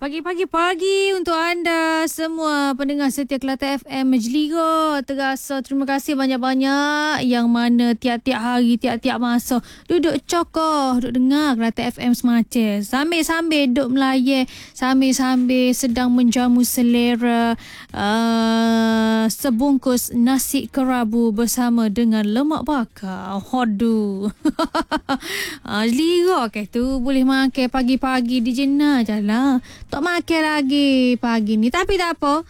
Pagi untuk anda semua pendengar setia Kelate FM Majligo. Terasa terima kasih banyak-banyak yang mana tiap-tiap hari, tiap-tiap masa duduk cokoh, duduk dengar Kelate FM semacam. Sambil-sambil duduk melayan, sambil-sambil sedang menjamu selera sebungkus nasi kerabu bersama dengan lemak bakar. Hodu. Liga ke tu boleh makan pagi-pagi di jenah je lah. Tak makan lagi pagi ni. Tapi tak apa.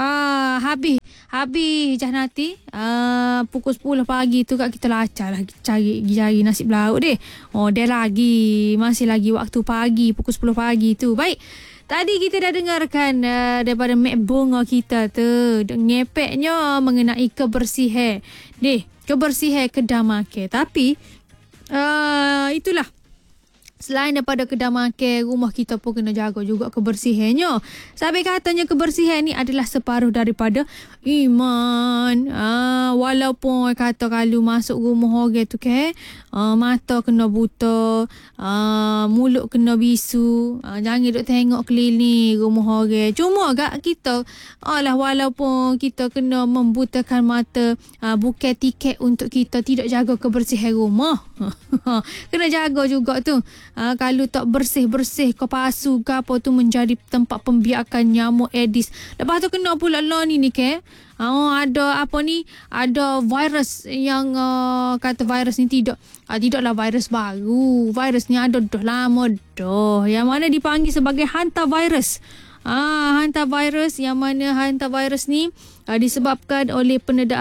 Habis Jah nanti pukul 10 pagi tu kat kita lacak lah cari nasi belauk deh. Dia lagi. Masih lagi waktu pagi. Pukul 10 pagi tu. Baik. Tadi kita dah dengarkan daripada Mek Bunga kita tu. Ngepeknya mengenai kebersihan. Kebersihan kedai makan. Tapi itulah. Selain daripada kedai makan, rumah kita pun kena jaga juga kebersihannya. Sampai katanya kebersihan ni adalah separuh daripada iman. Walaupun kata kalau masuk rumah orang tu mata kena buta, mulut kena bisu, jangan duk tengok keliling rumah orang. Cuma agak kita, walaupun kita kena membutakan mata, bukan tiket untuk kita tidak jaga kebersihan rumah. Kena jaga juga tu. Kalau tak bersih-bersih ke pasu ke apa tu menjadi tempat pembiakan nyamuk Aedes. Lepas tu kena pula ni ada ada virus yang kata virus ni tidaklah virus baru. Virus ni ada dah lama dah, yang mana dipanggil sebagai hantavirus. Hantavirus, yang mana hantavirus ni disebabkan oleh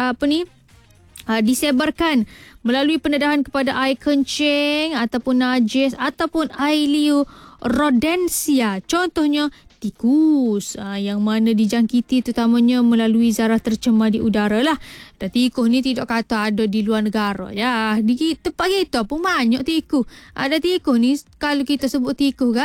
disebarkan melalui pendedahan kepada air kencing ataupun najis ataupun air liur rodensia. Contohnya tikus, yang mana dijangkiti terutamanya melalui zarah tercemar di udara lah. Dan tikus ni tidak kata ada di luar negara ya. Di tempat kita pun banyak tikus. Ada tikus ni, kalau kita sebut tikus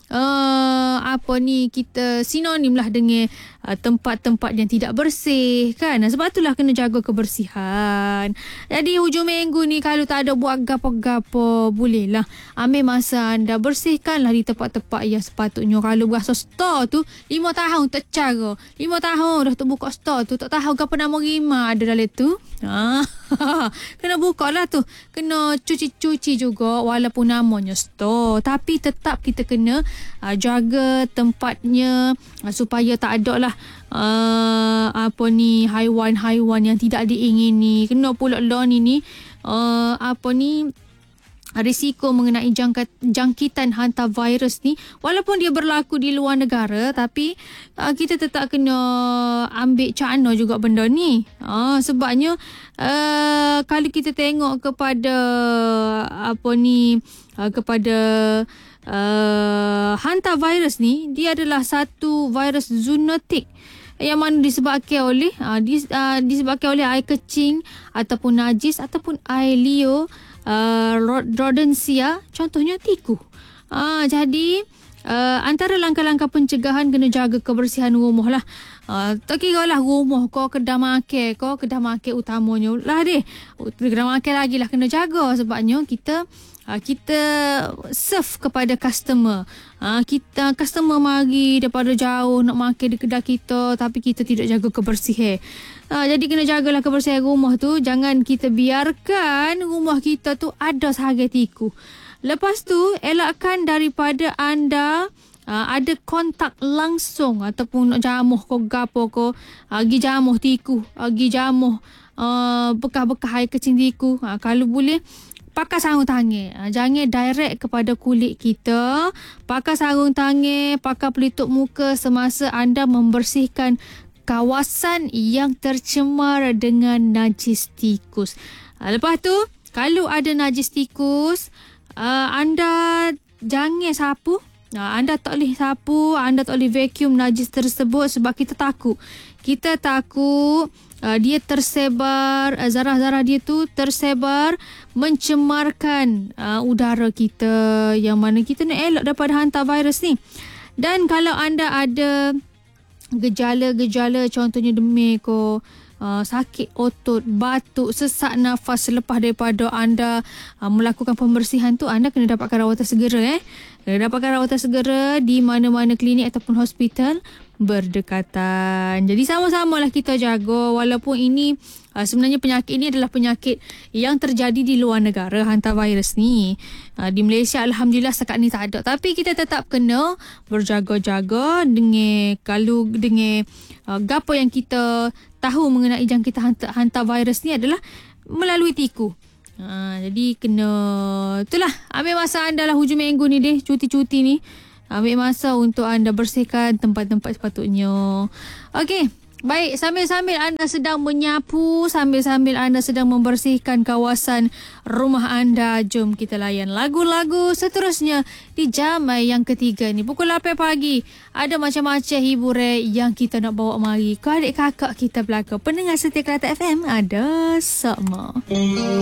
kita sinonim lah dengan tempat-tempat yang tidak bersih kan. Sebab itulah kena jaga kebersihan. Jadi hujung minggu ni kalau tak ada buat gapo-gapo, bolehlah ambil masa anda bersihkanlah di tempat-tempat yang sepatutnya. Kalau berasa store tu 5 tahun tak cara, 5 tahun dah tak buka store tu, tak tahu apa nama rima ada dalam tu. Kena buka lah tu. Kena cuci-cuci juga walaupun namanya store, tapi tetap kita kena jaga tempatnya supaya tak ada lah haiwan-haiwan yang tidak diingini. Kena pula ni risiko mengenai jangkitan hantavirus ni, walaupun dia berlaku di luar negara, tapi kita tetap kena ambil cakna juga benda ni. Sebabnya kalau kita tengok kepada hantavirus ni, dia adalah satu virus zoonotik yang mana disebabkan oleh air kecing ataupun najis ataupun air liur rodensia, contohnya tikus. Jadi antara langkah-langkah pencegahan kena jaga kebersihan rumah lah. Tak kira lah rumah kau, kedai makan utamanya lah deh. Kedai makan lagi lah kena jaga, sebabnya kita serve kepada customer. Customer mari daripada jauh nak makan di kedai kita, tapi kita tidak jaga kebersihan. Jadi kena jagalah kebersihan rumah tu. Jangan kita biarkan rumah kita tu ada sahaja tikus. Lepas tu elakkan daripada anda ada kontak langsung ataupun nak jamuh ko gapo ko, pergi jamuh tikus, pergi jamuh bekas-bekas air kecing tikus. Kalau boleh pakai sarung tangan. Jangan direct kepada kulit kita. Pakai sarung tangan, pakai pelitup muka semasa anda membersihkan kawasan yang tercemar dengan najis tikus. Lepas tu, kalau ada najis tikus, anda jangan sapu. Anda tak boleh sapu, anda tak boleh vacuum najis tersebut sebab kita takut. Dia tersebar, zarah-zarah dia tu tersebar mencemarkan udara kita, yang mana kita nak elak daripada hantavirus ni. Dan kalau anda ada gejala-gejala, contohnya demam ko, sakit otot, batuk, sesak nafas selepas daripada anda melakukan pembersihan tu, anda kena dapatkan rawatan segera. Kena dapatkan rawatan segera di mana-mana klinik ataupun hospital berdekatan. Jadi sama-samalah kita jaga, walaupun ini sebenarnya penyakit ini adalah penyakit yang terjadi di luar negara, hantavirus ni. Di Malaysia alhamdulillah setakat ni tak ada, tapi kita tetap kena berjaga-jaga dengan gapo yang kita tahu mengenai jangkitan hantavirus ni adalah melalui tiku. Jadi kena itulah, ambil masa anda lah hujung minggu ni deh, cuti-cuti ni. Ambil masa untuk anda bersihkan tempat-tempat sepatutnya. Okey, baik, sambil-sambil anda sedang menyapu, sambil-sambil anda sedang membersihkan kawasan rumah anda, jom kita layan lagu-lagu seterusnya di jam yang ketiga ni. Pukul 8 pagi, ada macam-macam hiburan yang kita nak bawa mari ke adik kakak kita belaka. Pendengar setia Kelate FM, ada sama.